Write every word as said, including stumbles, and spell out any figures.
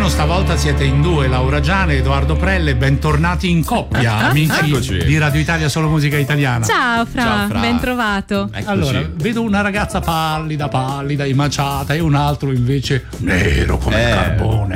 almeno stavolta siete in due, Laura Giane e Edoardo Prelle, bentornati in coppia, amici Eccoci. di Radio Italia Solo Musica Italiana. Ciao Fra, Ciao, Fra. ben trovato. Eccoci. Allora, vedo una ragazza pallida, pallida, imaciata e un altro invece nero come Eh. il carbone.